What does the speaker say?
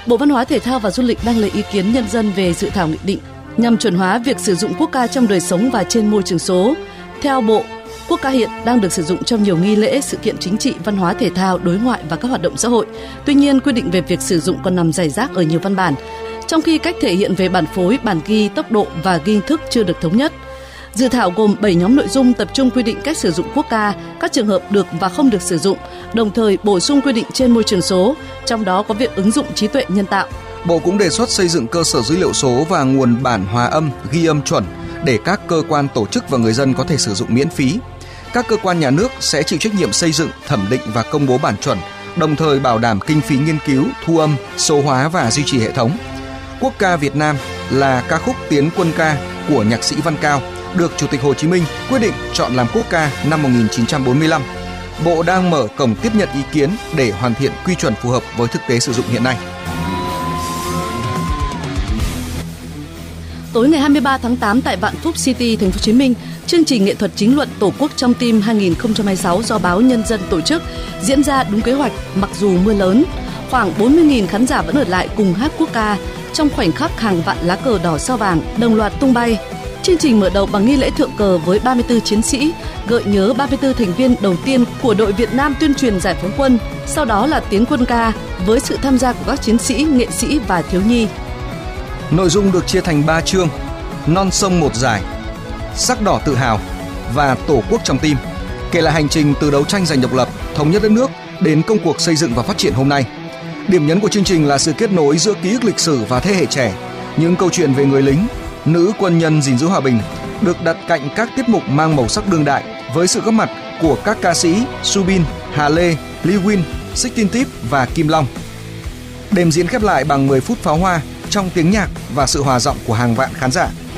Bộ Văn hóa Thể thao và Du lịch đang lấy ý kiến nhân dân về dự thảo nghị định nhằm chuẩn hóa việc sử dụng quốc ca trong đời sống và trên môi trường số. Theo Bộ, quốc ca hiện đang được sử dụng trong nhiều nghi lễ, sự kiện chính trị, văn hóa thể thao, đối ngoại và các hoạt động xã hội. Tuy nhiên, quy định về việc sử dụng còn nằm rải rác ở nhiều văn bản, trong khi cách thể hiện về bản phối, bản ghi, tốc độ và ghi thức chưa được thống nhất. Dự thảo gồm 7 nhóm nội dung tập trung quy định cách sử dụng quốc ca, các trường hợp được và không được sử dụng, đồng thời bổ sung quy định trên môi trường số, trong đó có việc ứng dụng trí tuệ nhân tạo. Bộ cũng đề xuất xây dựng cơ sở dữ liệu số và nguồn bản hòa âm, ghi âm chuẩn để các cơ quan, tổ chức và người dân có thể sử dụng miễn phí. Các cơ quan nhà nước sẽ chịu trách nhiệm xây dựng, thẩm định và công bố bản chuẩn, đồng thời bảo đảm kinh phí nghiên cứu, thu âm, số hóa và duy trì hệ thống. Quốc ca Việt Nam là ca khúc Tiến Quân ca của nhạc sĩ Văn Cao, được Chủ tịch Hồ Chí Minh quyết định chọn làm quốc ca năm 1945. Bộ đang mở cổng tiếp nhận ý kiến để hoàn thiện quy chuẩn phù hợp với thực tế sử dụng hiện nay. Tối ngày 23 tháng 8 tại Vạn Phúc City, Thành phố Hồ Chí Minh, chương trình nghệ thuật chính luận Tổ quốc trong tim 2026 do báo Nhân dân tổ chức diễn ra đúng kế hoạch mặc dù mưa lớn. Khoảng 40.000 khán giả vẫn ở lại cùng hát quốc ca. Trong khoảnh khắc hàng vạn lá cờ đỏ sao vàng đồng loạt tung bay. Chương trình mở đầu bằng nghi lễ thượng cờ với 34 chiến sĩ, gợi nhớ 34 thành viên đầu tiên của đội Việt Nam tuyên truyền giải phóng quân. Sau đó là tiếng quân ca với sự tham gia của các chiến sĩ, nghệ sĩ và thiếu nhi. Nội dung được chia thành 3 chương: Non sông một dài, Sắc đỏ tự hào và Tổ quốc trong tim, kể lại hành trình từ đấu tranh giành độc lập, thống nhất đất nước đến công cuộc xây dựng và phát triển hôm nay. Điểm nhấn của chương trình là sự kết nối giữa ký ức lịch sử và thế hệ trẻ. Những câu chuyện về người lính, nữ quân nhân gìn giữ hòa bình được đặt cạnh các tiết mục mang màu sắc đương đại với sự góp mặt của các ca sĩ Subin, Hà Lê, Lee Win, Sixteen Tip và Kim Long. Đêm diễn khép lại bằng 10 phút pháo hoa trong tiếng nhạc và sự hòa giọng của hàng vạn khán giả.